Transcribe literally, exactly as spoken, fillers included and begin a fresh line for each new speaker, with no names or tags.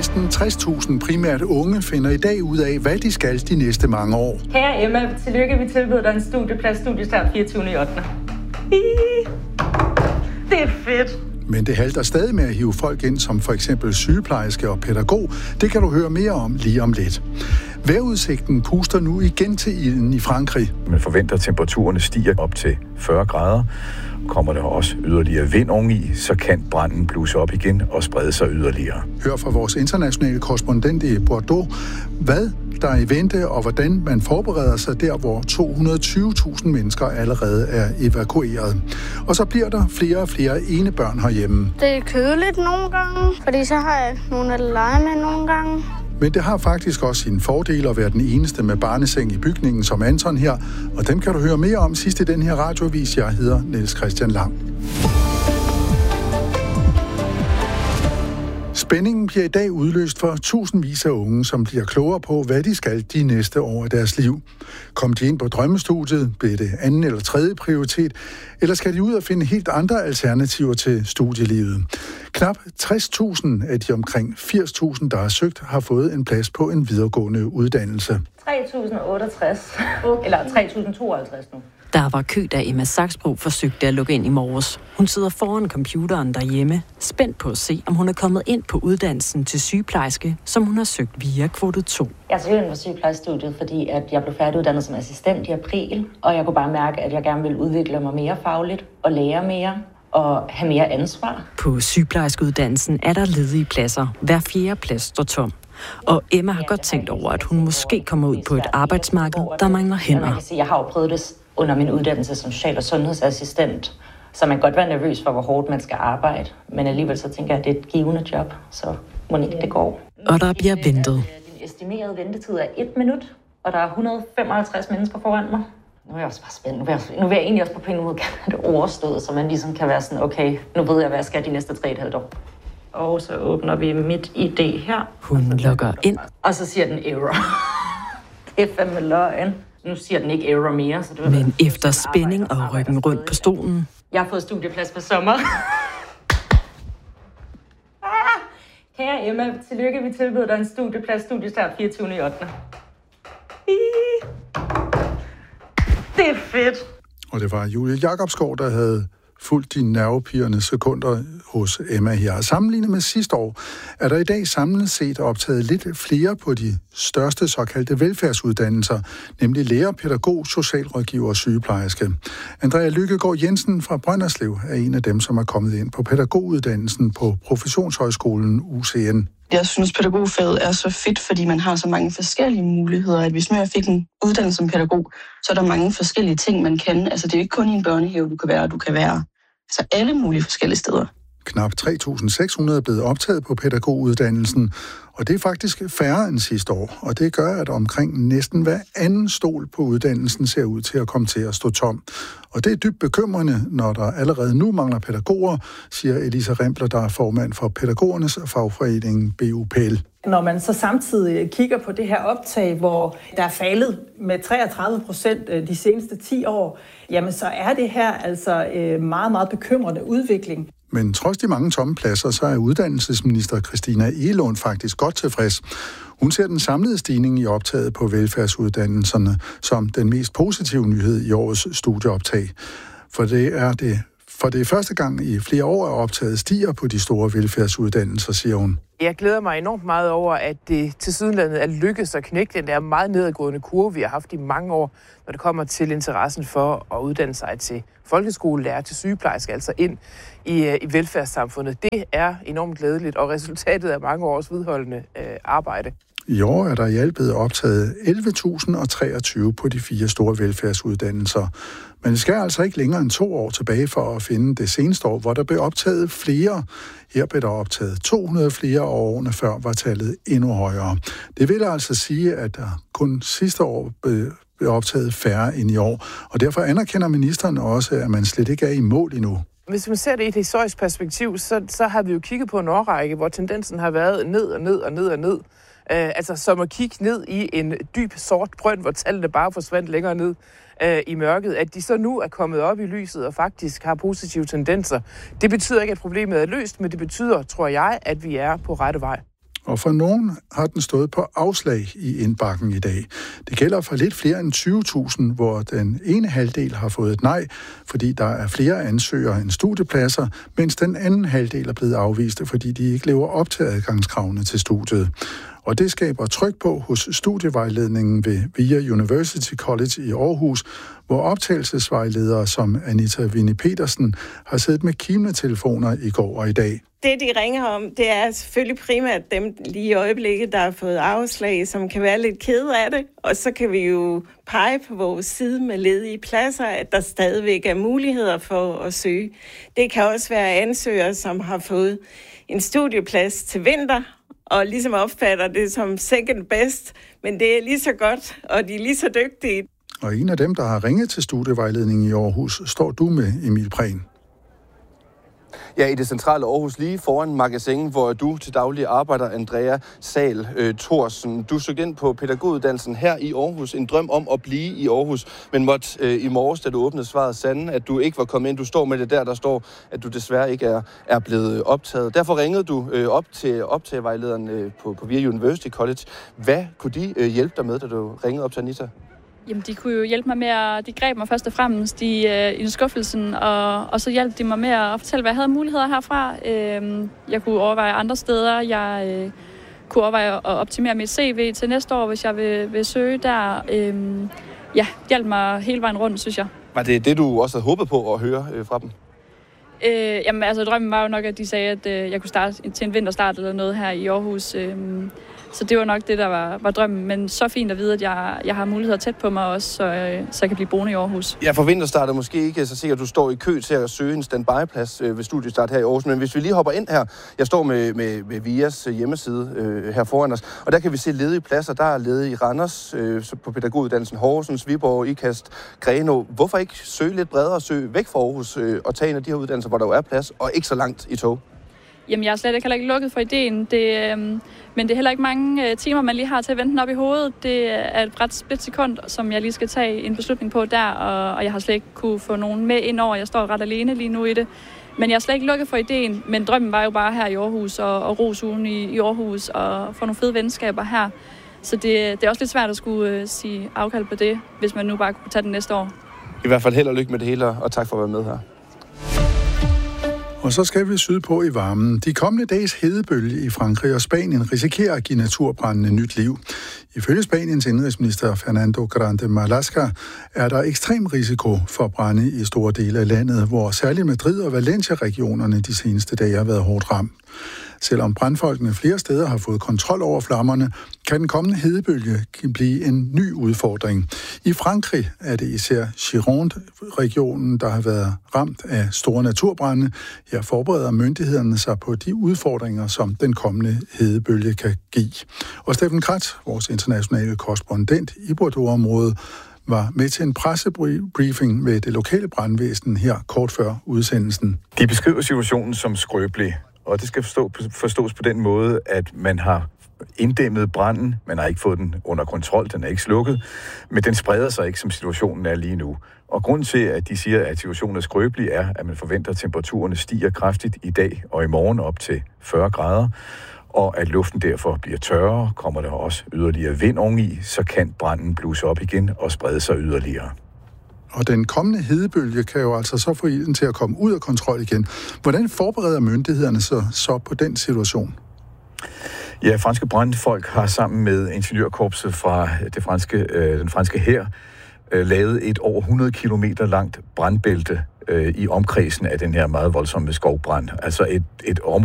Næsten tres tusind primært unge finder i dag ud af, hvad de skal de næste mange år.
Kære Emma, tillykke, vi tilbyder dig en studieplads, studiestart fireogtyvende ottende Det er fedt.
Men det halter stadig med at hive folk ind, som for eksempel sygeplejerske og pædagog. Det kan du høre mere om lige om lidt. Vejrudsigten puster nu igen til ilden i Frankrig.
Man forventer, at temperaturerne stiger op til fyrre grader. Kommer der også yderligere vind oveni, så kan branden blusse op igen og sprede sig yderligere.
Hør fra vores internationale korrespondent i Bordeaux, hvad der er i vente, og hvordan man forbereder sig der, hvor to hundrede og tyve tusind mennesker allerede er evakueret. Og så bliver der flere og flere ene børn herhjemme.
Det er kedeligt nogle gange, fordi så har jeg nogle at lege med nogle gange.
Men det har faktisk også sine fordele at være den eneste med barneseng i bygningen som Anton her, og dem kan du høre mere om sidst i den her radioavis. Jeg hedder Niels Christian Lang. Spændingen bliver i dag udløst for tusindvis af unge, som bliver klogere på, hvad de skal de næste år af deres liv. Kom de ind på drømmestudiet, bliver det anden eller tredje prioritet, eller skal de ud og finde helt andre alternativer til studielivet? Knap tres tusind af de omkring firs tusind, der har søgt, har fået en plads på en videregående uddannelse.
tre tusind og otteogtres, eller tre tusind og tooghalvtreds nu.
Der var kø, da Emma Saxbro forsøgte at logge ind i morges. Hun sidder foran computeren derhjemme, spændt på at se, om hun er kommet ind på uddannelsen til sygeplejerske, som hun har søgt via kvote to.
Jeg søgte ind på sygeplejestudiet, fordi at jeg blev færdiguddannet som assistent i april, og jeg kunne bare mærke, at jeg gerne ville udvikle mig mere fagligt og lære mere og have mere ansvar.
På sygeplejerskeuddannelsen er der ledige pladser. Hver fjerde plads står tom. Og Emma har godt tænkt over, at hun måske kommer ud på et arbejdsmarked, der mangler hænder.
Man kan sige, jeg har jo prøvet det under min uddannelse som social- og sundhedsassistent, så man kan godt være nervøs for, hvor hårdt man skal arbejde, men alligevel så tænker jeg, at det er et givende job, så må ikke det går.
Og der bliver ventet.
Din estimerede ventetid er et minut, og der er et hundrede og femoghalvtreds mennesker foran mig. Nu er jeg også bare spændt. Nu vil jeg, nu vil jeg egentlig også på en måde gerne have det overstået, så man ligesom kan være sådan, okay, nu ved jeg, hvad jeg skal de næste tre og et halvt år. Og så åbner vi mit I D her.
Hun logger ind.
Og så siger den error. Det er fandme løgn. Nu siger den ikke error mere. Så det
Men efter spænding og ryggen rundt på stolen.
Jeg har fået studieplads på sommer. Kære Emma, tillykke, vi tilbyder dig en studieplads, studiestart fireogtyvende ottende Det er fedt.
Og det var Julie Jacobsgaard, der havde fulgt de nervepirrende sekunder hos Emma her. Sammenlignet med sidste år, er der i dag samlet set optaget lidt flere på de største såkaldte velfærdsuddannelser, nemlig lærer, pædagog, socialrådgiver og sygeplejerske. Andrea Lykkegaard Jensen fra Brønderslev er en af dem, som er kommet ind på pædagoguddannelsen på Professionshøjskolen U C N.
Jeg synes, pædagogfaget er så fedt, fordi man har så mange forskellige muligheder, at hvis nu jeg fik en uddannelse som pædagog, så er der mange forskellige ting, man kan. Altså, det er jo ikke kun i en børnehave, du kan være, du kan være altså alle mulige forskellige steder.
Knap tre tusind seks hundrede er blevet optaget på pædagoguddannelsen, og det er faktisk færre end sidste år. Og det gør, at omkring næsten hver anden stol på uddannelsen ser ud til at komme til at stå tom. Og det er dybt bekymrende, når der allerede nu mangler pædagoger, siger Elisa Rempler, der er formand for pædagogernes fagforening B U P L.
Når man så samtidig kigger på det her optag, hvor der er faldet med treogtredive procent de seneste ti år, jamen så er det her altså meget, meget bekymrende udvikling.
Men trods de mange tomme pladser, så er uddannelsesminister Christina Egelund faktisk godt tilfreds. Hun ser den samlede stigning i optaget på velfærdsuddannelserne som den mest positive nyhed i årets studieoptag. For det er det For det er første gang i flere år, at optaget stiger på de store velfærdsuddannelser, siger hun.
Jeg glæder mig enormt meget over, at det tilsyneladende er lykkedes at knække den der meget nedadgående kurve, vi har haft i mange år, når det kommer til interessen for at uddanne sig til folkeskolelærer, til sygeplejerske, altså ind i, i velfærdssamfundet. Det er enormt glædeligt, og resultatet af mange års vedholdende øh, arbejde.
I år er der i alt blevet optaget elleve tusind treogtyve på de fire store velfærdsuddannelser. Men det skal altså ikke længere end to år tilbage for at finde det seneste år, hvor der blev optaget flere. Her blev der optaget to hundrede flere, og årene før var tallet endnu højere. Det vil altså sige, at der kun sidste år blev optaget færre end i år. Og derfor anerkender ministeren også, at man slet ikke er i mål endnu.
Hvis man ser det i et historisk perspektiv, så, så har vi jo kigget på en årrække, hvor tendensen har været ned og ned og ned og ned. Uh, altså som at kigge ned i en dyb sort brønd, hvor tallene bare forsvandt længere ned uh, i mørket. At de så nu er kommet op i lyset og faktisk har positive tendenser, det betyder ikke, at problemet er løst, men det betyder, tror jeg, at vi er på rette vej.
Og for nogen har den stået på afslag i indbakken i dag. Det gælder for lidt flere end tyve tusind, hvor den ene halvdel har fået et nej, fordi der er flere ansøgere end studiepladser, mens den anden halvdel er blevet afvist, fordi de ikke lever op til adgangskravene til studiet. Og det skaber tryk på hos studievejledningen ved VIA University College i Aarhus, hvor optagelsesvejledere som Anita Winnie Petersen har siddet med kimletelefoner i går og i dag.
Det, de ringer om, det er selvfølgelig primært dem lige i øjeblikket, der har fået afslag, som kan være lidt kede af det. Og så kan vi jo pege på vores side med ledige pladser, at der stadigvæk er muligheder for at søge. Det kan også være ansøgere, som har fået en studieplads til vinter, og ligesom opfatter det som second best, men det er lige så godt, og de er lige så dygtige.
Og en af dem, der har ringet til studievejledningen i Aarhus, står du med, Emil Prehn.
Ja, i det centrale Aarhus, lige foran Magasin, hvor du til daglig arbejder, Andrea Sal øh, Thorsen. Du søgte ind på pædagoguddannelsen her i Aarhus, en drøm om at blive i Aarhus, men måtte øh, i morges, da du åbnede svaret, sande, at du ikke var kommet ind. Du står med det der, der står, at du desværre ikke er, er blevet optaget. Derfor ringede du øh, op til optagevejlederen øh, på, på VIA University College. Hvad kunne de øh, hjælpe dig med, da du ringede op til Anita?
Jamen, de kunne jo hjælpe mig med at... De greb mig først og fremmest i, øh, i skuffelsen, og, og så hjalp de mig med at fortælle, hvad jeg havde muligheder herfra. Øh, jeg kunne overveje andre steder. Jeg øh, kunne overveje at optimere mit C V til næste år, hvis jeg vil, vil søge der. Øh, ja, hjalp mig hele vejen rundt, synes jeg. Var
det det, du også havde håbet på at høre øh, fra dem?
Øh, jamen, altså, drømmen var jo nok, at de sagde, at øh, jeg kunne starte til en vinterstart eller noget her i Aarhus. Øh, Så det var nok det, der var, var drømmen. Men så fint at vide, at jeg, jeg har muligheder tæt på mig også, så, så jeg kan blive boende i Aarhus.
Ja, for vinterstart er måske ikke så sikkert, at du står i kø til at søge en standby-plads ved studiestart her i Aarhus. Men hvis vi lige hopper ind her, jeg står med, med, med V I A's hjemmeside øh, her foran os, og der kan vi se ledige pladser. Der er ledige i Randers, øh, på pædagoguddannelsen Horsens, Viborg, Ikast, Grenaa. Hvorfor ikke søge lidt bredere og søge væk fra Aarhus øh, og tage en af de her uddannelser, hvor der jo er plads, og ikke så langt i tog?
Jamen, jeg er slet ikke, heller ikke lukket for ideen. Det, øh, men det er heller ikke mange øh, timer, man lige har til at vente den op i hovedet. Det er et ret split sekund, som jeg lige skal tage en beslutning på der, og, og jeg har slet ikke kunne få nogen med ind over. Jeg står ret alene lige nu i det. Men jeg er slet ikke lukket for ideen. Men drømmen var jo bare her i Aarhus, og, og rosugen i, i Aarhus, og få nogle fede venskaber her. Så det, det er også lidt svært at skulle øh, sige afkald på det, hvis man nu bare kunne tage den næste år.
I hvert fald held og lykke med det hele, og tak for at være med her.
Og så skal vi sydpå i varmen. De kommende dages hedebølge i Frankrig og Spanien risikerer at give naturbrændende nyt liv. Ifølge Spaniens indrigsminister Fernando Grande Marlaska er der ekstrem risiko for brande i store dele af landet, hvor særligt Madrid og Valencia-regionerne de seneste dage har været hårdt ramt. Selvom brandfolkene flere steder har fået kontrol over flammerne, kan den kommende hedebølge blive en ny udfordring. I Frankrig er det især Gironde-regionen, der har været ramt af store naturbrande. Her forbereder myndighederne sig på de udfordringer, som den kommende hedebølge kan give. Og Steffen Kratz, vores internationale korrespondent i Bordeaux-området, var med til en pressebriefing med det lokale brandvæsen her kort før udsendelsen.
De beskriver situationen som skrøbelig, og det skal forstå, forstås på den måde, at man har inddæmmet branden, man har ikke fået den under kontrol, den er ikke slukket, men den spreder sig ikke, som situationen er lige nu. Og grunden til, at de siger, at situationen er skrøbelig, er, at man forventer, at temperaturerne stiger kraftigt i dag og i morgen op til fyrre grader, og at luften derfor bliver tørrere, kommer der også yderligere vind oveni, så kan branden bluse op igen og sprede sig yderligere.
Og den kommende hedebølge kan jo altså så få ilden til at komme ud af kontrol igen. Hvordan forbereder myndighederne sig så på den situation?
Ja, franske brandfolk har sammen med ingeniørkorpset fra det franske, øh, den franske hær øh, lavet et over hundrede kilometer langt brandbælte øh, i omkredsen af den her meget voldsomme skovbrand. Altså et, et område,